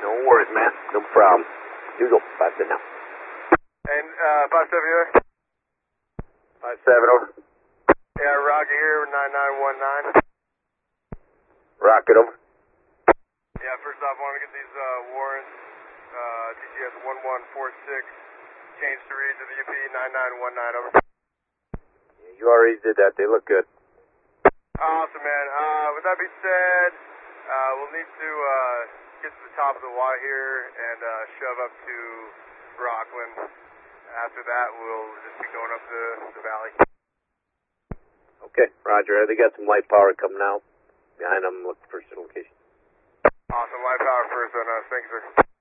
No worries, man. No problem. You go. 5-7 now. And 5-7 you there? 5-7 over. Yeah, Roger here, 9919. Rocket over. Yeah, first off, I want to get these warrants, TCS 1146, changed to read to the UP 9919, over. Yeah, you already did that. They look good. Awesome, man. With that being said, we'll need to get to the top of the Y here and shove up to Rockland. After that, we'll just be going up the valley. Okay, roger. They got some light power coming out behind them. Look for location. Awesome. Light power first, and thanks, sir.